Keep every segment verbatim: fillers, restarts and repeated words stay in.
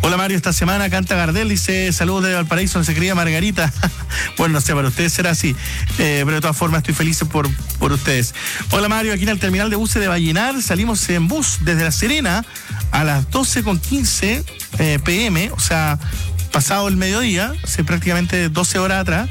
Hola Mario, esta semana canta Gardel, dice saludos de Valparaíso, se cría Margarita. Bueno, no sé, para ustedes será así, eh, pero de todas formas estoy feliz por, por ustedes. Hola Mario, aquí en el terminal de buses de Vallenar salimos en bus desde La Serena a las doce con quince eh, pm, o sea, pasado el mediodía, hace prácticamente doce horas atrás,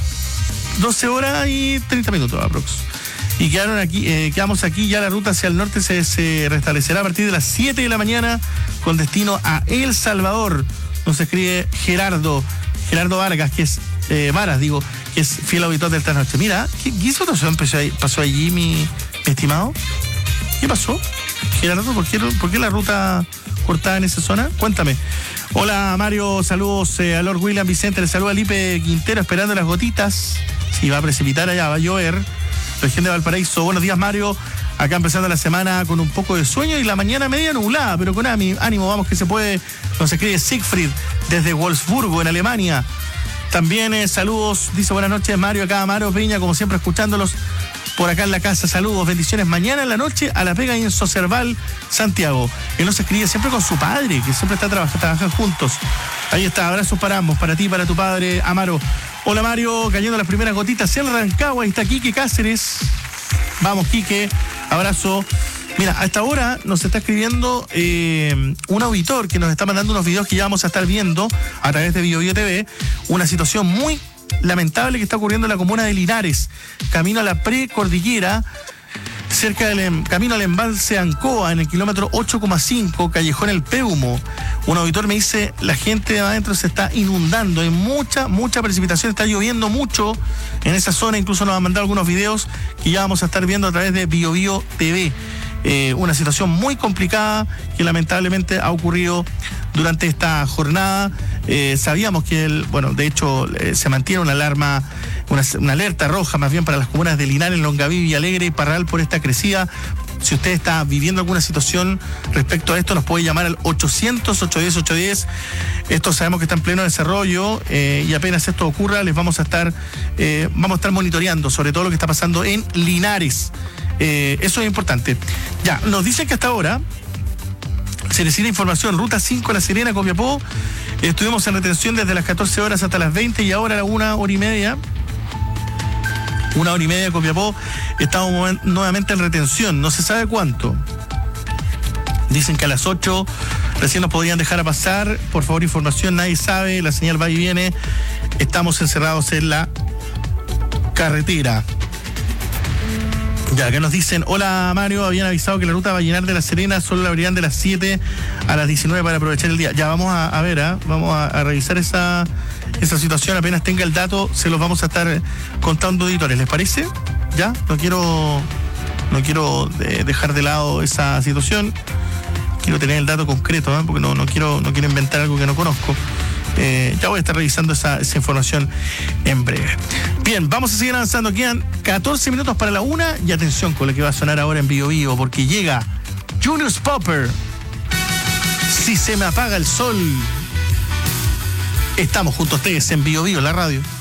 doce horas y treinta minutos aproximadamente. Y quedaron aquí, eh, quedamos aquí, ya la ruta hacia el norte se, se restablecerá a partir de las siete de la mañana con destino a El Salvador. Nos escribe Gerardo, Gerardo Vargas, que es, eh, Varas, digo, que es fiel auditor del Trasnoche. Mira, ¿qué, qué situación pasó, ahí, pasó allí, mi, mi estimado? ¿Qué pasó? Gerardo, ¿por qué, ¿por qué la ruta cortada en esa zona? Cuéntame. Hola Mario, saludos eh, a Lord William Vicente, le saluda a Lipe Quintero esperando las gotitas. Si va a precipitar allá, va a llover. Región de Valparaíso. Buenos días, Mario. Acá empezando la semana con un poco de sueño y la mañana media nublada, pero con ánimo, vamos que se puede. Nos escribe Siegfried desde Wolfsburgo, en Alemania. También eh, saludos, dice buenas noches, Mario, acá Mario Peña, como siempre escuchándolos por acá en la casa. Saludos, bendiciones. Mañana en la noche a la pega y en Socerval, Santiago. Él nos escribe siempre con su padre, que siempre está trabajando, trabajan juntos. Ahí está, abrazos para ambos, para ti, para tu padre, Amaro. Hola Mario, cayendo las primeras gotitas en Rancagua, ahí está Quique Cáceres. Vamos Quique, abrazo. Mira, a esta hora nos está escribiendo eh, un auditor que nos está mandando unos videos que ya vamos a estar viendo a través de Bio Bio T V. Una situación muy lamentable que está ocurriendo en la comuna de Linares, camino a la precordillera, cerca del camino al embalse Ancoa, en el kilómetro ocho coma cinco, Callejón El Peumo. Un auditor me dice, la gente de adentro se está inundando, hay mucha, mucha precipitación, está lloviendo mucho en esa zona, incluso nos han mandado algunos videos que ya vamos a estar viendo a través de Bio Bio T V. Eh, una situación muy complicada que lamentablemente ha ocurrido durante esta jornada. Eh, sabíamos que, el, bueno, de hecho eh, se mantiene una alarma, una, una alerta roja más bien para las comunas de Linares, Longaví, Villalegre y Parral por esta crecida. Si usted está viviendo alguna situación respecto a esto, nos puede llamar al ochocientos, ochocientos diez, ochocientos diez. Esto sabemos que está en pleno desarrollo eh, y apenas esto ocurra, les vamos a estar, eh, vamos a estar monitoreando sobre todo lo que está pasando en Linares. Eh, eso es importante. Ya, nos dicen que hasta ahora se necesita información. Ruta cinco, La Serena, Copiapó. Estuvimos en retención desde las catorce horas hasta las veinte y ahora a la una hora y media. Una hora y media, Copiapó. Estamos nuevamente en retención. No se sabe cuánto. Dicen que a las ocho recién nos podrían dejar a pasar. Por favor, información. Nadie sabe. La señal va y viene. Estamos encerrados en la carretera. Ya, que nos dicen, hola Mario, habían avisado que la ruta Vallenar de La Serena solo la abrirán de las siete a las diecinueve para aprovechar el día. Ya, vamos a, a ver, ¿eh? vamos a, a revisar esa, esa situación. Apenas tenga el dato, se los vamos a estar contando auditores, ¿les parece? Ya, no quiero, no quiero de, dejar de lado esa situación. Quiero tener el dato concreto, ¿eh? porque no, no, quiero, no quiero inventar algo que no conozco. Eh, ya voy a estar revisando esa, esa información en breve. Bien, vamos a seguir avanzando. Quedan catorce minutos para la una y atención con lo que va a sonar ahora en Bio Bio, porque llega Junius Popper. Si se me apaga el sol. Estamos junto a ustedes en Bio Bio, la radio.